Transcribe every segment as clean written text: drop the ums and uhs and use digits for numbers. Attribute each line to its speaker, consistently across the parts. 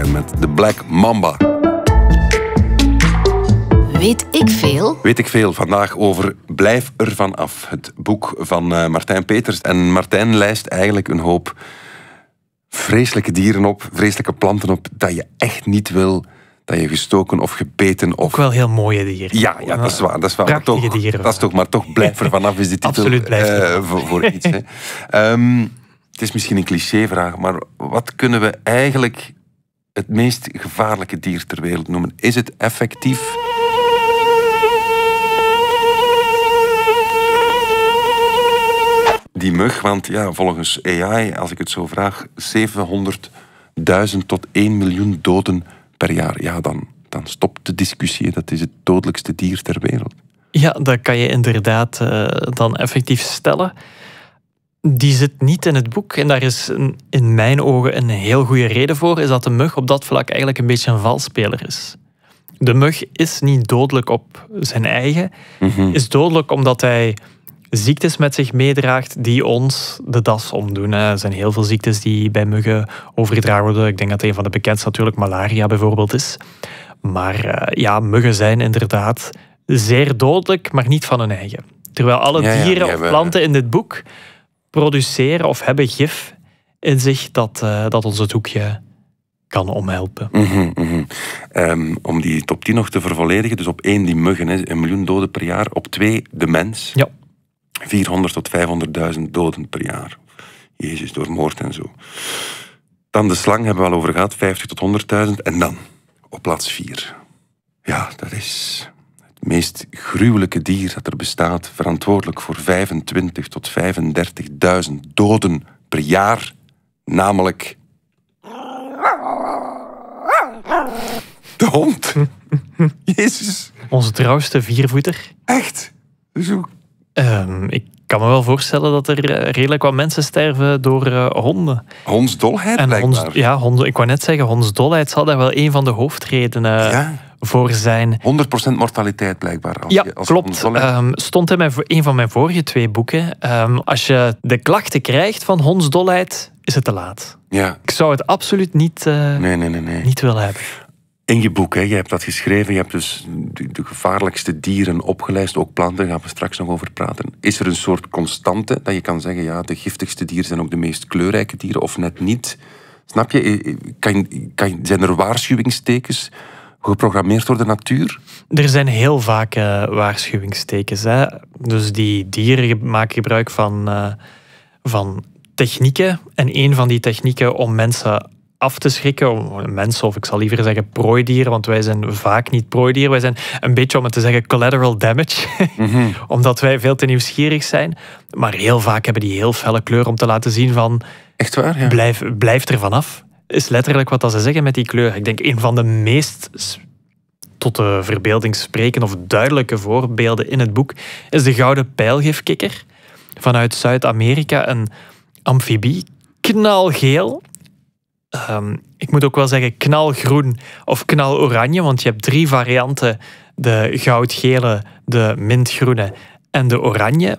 Speaker 1: met The Black Mamba.
Speaker 2: Weet ik veel?
Speaker 1: Weet ik veel vandaag over Blijf ervan af. Het boek van Martijn Peters. En Martijn lijst eigenlijk een hoop vreselijke dieren op, vreselijke planten op, dat je echt niet wil dat je gestoken of gebeten of...
Speaker 3: Ook wel heel mooie dieren.
Speaker 1: Ja, dat is waar.
Speaker 3: Prachtige dieren.
Speaker 1: Dat is toch, maar toch Blijf er vanaf is de titel.
Speaker 3: Absoluut blijf
Speaker 1: voor iets. Hè. Het is misschien een clichévraag, maar wat kunnen we eigenlijk het meest gevaarlijke dier ter wereld noemen? Is het effectief? Die mug, want ja, volgens AI, als ik het zo vraag, 700.000 tot 1 miljoen doden per jaar. Ja, dan stopt de discussie. Dat is het dodelijkste dier ter wereld.
Speaker 3: Ja, dat kan je inderdaad dan effectief stellen. Die zit niet in het boek. En daar is in mijn ogen een heel goede reden voor. Is dat de mug op dat vlak eigenlijk een beetje een valspeler is. De mug is niet dodelijk op zijn eigen. Is dodelijk omdat hij ziektes met zich meedraagt die ons de das omdoen. Er zijn heel veel ziektes die bij muggen overgedragen worden. Ik denk dat een van de bekendste natuurlijk malaria bijvoorbeeld is. Maar muggen zijn inderdaad zeer dodelijk, maar niet van hun eigen. Terwijl alle dieren of planten in dit boek produceren of hebben gif in zich dat ons het hoekje kan omhelpen.
Speaker 1: Om die top 10 nog te vervolledigen, dus op 1 die muggen, 1 miljoen doden per jaar. Op 2 de mens.
Speaker 3: Ja.
Speaker 1: 400 tot 500.000 doden per jaar. Jezus, door moord en zo. Dan de slang, hebben we al over gehad, 50 tot 100.000. En dan, op plaats 4. Ja, dat is het meest gruwelijke dier dat er bestaat. Verantwoordelijk voor 25 tot 35.000 doden per jaar. Namelijk... de hond. Jezus.
Speaker 3: Onze trouwste viervoeter.
Speaker 1: Echt? Zo.
Speaker 3: Ik kan me wel voorstellen dat er redelijk wat mensen sterven door honden.
Speaker 1: Hondsdolheid, blijkbaar.
Speaker 3: Ik wou net zeggen, hondsdolheid zal daar wel een van de hoofdredenen voor zijn.
Speaker 1: 100% mortaliteit, blijkbaar.
Speaker 3: Klopt. Stond in een van mijn vorige 2 boeken. Als je de klachten krijgt van hondsdolheid, is het te laat.
Speaker 1: Ja.
Speaker 3: Ik zou het absoluut niet willen hebben.
Speaker 1: In je boek, je hebt dat geschreven, je hebt dus de gevaarlijkste dieren opgelijst, ook planten, daar gaan we straks nog over praten. Is er een soort constante dat je kan zeggen, ja, de giftigste dieren zijn ook de meest kleurrijke dieren, of net niet? Snap je? Zijn er waarschuwingstekens geprogrammeerd door de natuur?
Speaker 3: Er zijn heel vaak waarschuwingstekens. Hè? Dus die dieren maken gebruik van technieken. En een van die technieken om mensen af te schrikken, mensen, of ik zal liever zeggen prooidieren, want wij zijn vaak niet prooidieren. Wij zijn een beetje, om het te zeggen, collateral damage. Omdat wij veel te nieuwsgierig zijn. Maar heel vaak hebben die heel felle kleur om te laten zien van...
Speaker 1: Echt waar, ja.
Speaker 3: Blijf er vanaf. Is letterlijk wat ze zeggen met die kleur. Ik denk een van de meest tot de verbeelding spreken of duidelijke voorbeelden in het boek is de gouden pijlgifkikker vanuit Zuid-Amerika. Een amfibie, knalgeel. Ik moet ook wel zeggen knalgroen of knaloranje, want je hebt 3 varianten. De goudgele, de mintgroene en de oranje.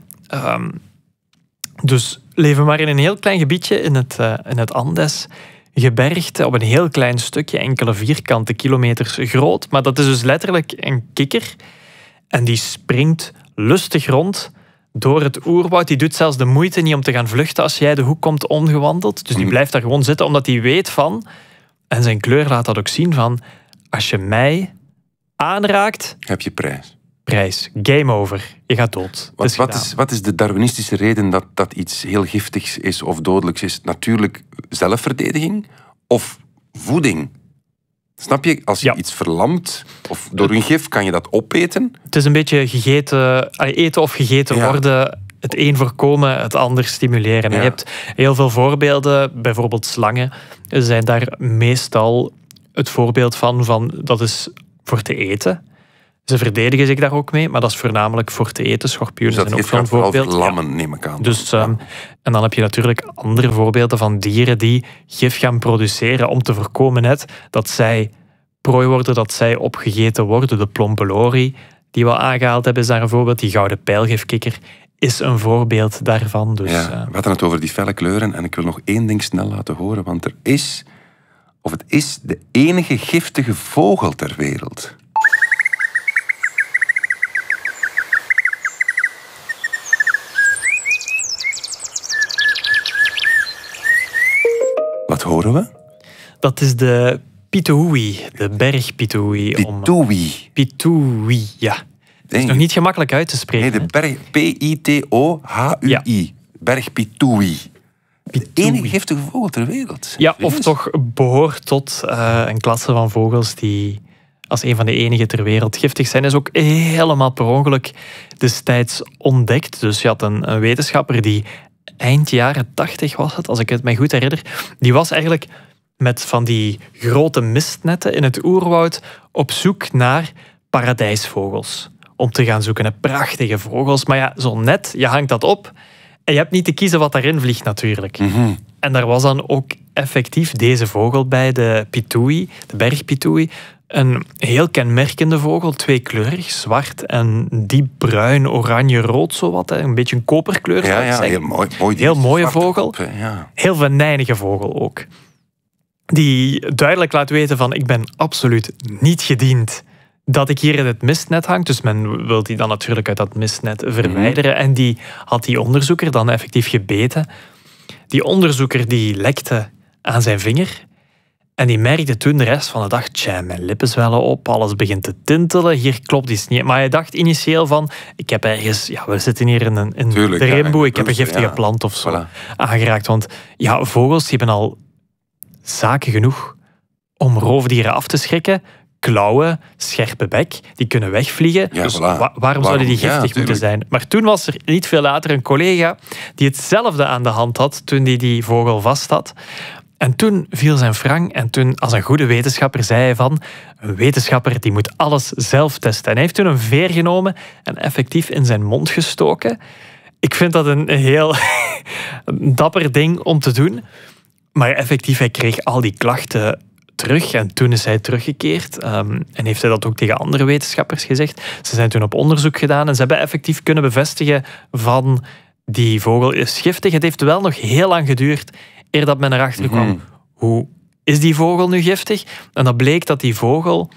Speaker 3: Dus leven maar in een heel klein gebiedje in het Andesgebergte, op een heel klein stukje, enkele vierkante kilometers groot. Maar dat is dus letterlijk een kikker. En die springt lustig rond door het oerwoud. Die doet zelfs de moeite niet om te gaan vluchten als jij de hoek komt omgewandeld. Dus die blijft daar gewoon zitten, omdat hij weet van... En zijn kleur laat dat ook zien van... Als je mij aanraakt...
Speaker 1: Heb je prijs.
Speaker 3: Prijs. Game over. Je gaat dood.
Speaker 1: Wat is de Darwinistische reden dat iets heel giftigs is of dodelijks is? Natuurlijk zelfverdediging of voeding? Snap je? Als je iets verlamt of door een gif, kan je dat opeten?
Speaker 3: Het is een beetje eten of gegeten worden. Het een voorkomen, het ander stimuleren. Ja. Je hebt heel veel voorbeelden. Bijvoorbeeld slangen zijn daar meestal het voorbeeld van dat is voor te eten. Ze verdedigen zich daar ook mee, maar dat is voornamelijk voor te eten. Schorpioenen
Speaker 1: dus
Speaker 3: zijn ook zo'n voorbeeld.
Speaker 1: Voor lammen, neem ik aan.
Speaker 3: Dus, en dan heb je natuurlijk andere voorbeelden van dieren die gif gaan produceren om te voorkomen dat zij prooi worden, dat zij opgegeten worden. De plombelorie, die we al aangehaald hebben, is daar een voorbeeld. Die gouden pijlgifkikker is een voorbeeld daarvan. Dus,
Speaker 1: we hadden het over die felle kleuren en ik wil nog 1 ding snel laten horen, want er is of het is de enige giftige vogel ter wereld. Wat horen we?
Speaker 3: Dat is de Pitohui, de bergpitohui.
Speaker 1: Pitohui.
Speaker 3: Pitohui, ja. Het is nog niet gemakkelijk uit te spreken.
Speaker 1: Nee, de berg... P-I-T-O-H-U-I. Berg Pitohui. De enige giftige vogel ter wereld.
Speaker 3: Ja, of toch behoort tot een klasse van vogels die als een van de enige ter wereld giftig zijn. Is ook helemaal per ongeluk destijds ontdekt. Dus je had een wetenschapper die eind jaren 80 was het, als ik het mij goed herinner. Die was eigenlijk met van die grote mistnetten in het oerwoud op zoek naar paradijsvogels. Om te gaan zoeken naar prachtige vogels. Maar ja, zo'n net, je hangt dat op en je hebt niet te kiezen wat daarin vliegt natuurlijk.
Speaker 1: Mm-hmm.
Speaker 3: En daar was dan ook effectief deze vogel bij, de pitohui, de bergpitohui. Een heel kenmerkende vogel, tweekleurig, zwart en diep bruin, oranje, rood, zowat. Een beetje een koperkleur, zou ik zeggen.
Speaker 1: Heel mooi.
Speaker 3: Heel mooie vogel.
Speaker 1: Kop, ja.
Speaker 3: Heel venijnige vogel ook. Die duidelijk laat weten van, ik ben absoluut niet gediend dat ik hier in het mistnet hang. Dus men wil die dan natuurlijk uit dat mistnet verwijderen. En die had die onderzoeker dan effectief gebeten. Die onderzoeker die lekte aan zijn vinger. En die merkte toen de rest van de dag, tja, mijn lippen zwellen op, alles begint te tintelen, hier klopt iets niet. Maar hij dacht initieel van, ik heb ergens, ja, we zitten hier in
Speaker 1: Tuurlijk,
Speaker 3: de rimboe, ik heb een
Speaker 1: dus,
Speaker 3: giftige plant of zo
Speaker 1: Voilà.
Speaker 3: aangeraakt. Want ja, vogels die hebben al zaken genoeg om roofdieren af te schrikken. Klauwen, scherpe bek, die kunnen wegvliegen.
Speaker 1: Ja,
Speaker 3: dus
Speaker 1: voilà.
Speaker 3: waarom zouden die giftig moeten
Speaker 1: tuurlijk.
Speaker 3: zijn? Maar toen was er niet veel later een collega die hetzelfde aan de hand had toen hij die vogel vast had. En toen viel zijn wrang en toen, als een goede wetenschapper, zei hij van, een wetenschapper die moet alles zelf testen. En hij heeft toen een veer genomen en effectief in zijn mond gestoken. Ik vind dat een heel dapper ding om te doen. Maar effectief, hij kreeg al die klachten terug en toen is hij teruggekeerd. En heeft hij dat ook tegen andere wetenschappers gezegd. Ze zijn toen op onderzoek gedaan en ze hebben effectief kunnen bevestigen van die vogel is giftig. Het heeft wel nog heel lang geduurd eer dat men erachter kwam, hoe is die vogel nu giftig? En dat bleek dat die vogel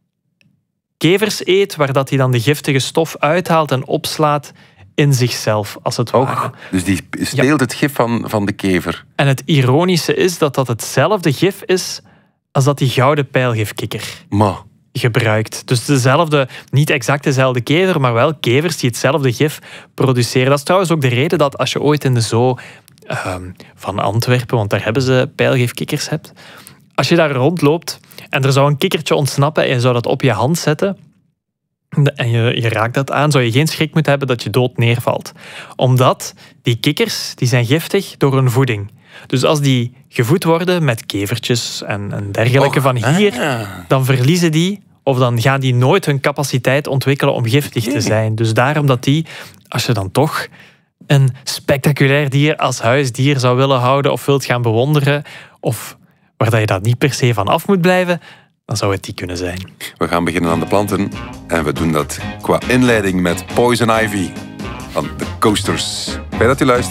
Speaker 3: kevers eet, waar dat hij dan de giftige stof uithaalt en opslaat in zichzelf, als het ware.
Speaker 1: Dus die steelt het gif van de kever.
Speaker 3: En het ironische is dat dat hetzelfde gif is als dat die gouden pijlgifkikker
Speaker 1: Maar
Speaker 3: gebruikt. Dus dezelfde, niet exact dezelfde kever, maar wel kevers die hetzelfde gif produceren. Dat is trouwens ook de reden dat als je ooit in de zoo van Antwerpen, want daar hebben ze pijlgifkikkers hebt, als je daar rondloopt en er zou een kikkertje ontsnappen en je zou dat op je hand zetten en je raakt dat aan, zou je geen schrik moeten hebben dat je dood neervalt. Omdat die kikkers, die zijn giftig door hun voeding. Dus als die gevoed worden met kevertjes en dergelijke van hier, dan verliezen die, of dan gaan die nooit hun capaciteit ontwikkelen om giftig te zijn. Dus daarom dat die, als je dan toch een spectaculair dier als huisdier zou willen houden of wilt gaan bewonderen, of waar dat je dat niet per se van af moet blijven, dan zou het die kunnen zijn.
Speaker 1: we gaan beginnen aan de planten. En we doen dat qua inleiding met Poison Ivy van The Coasters. Fijn dat u luistert.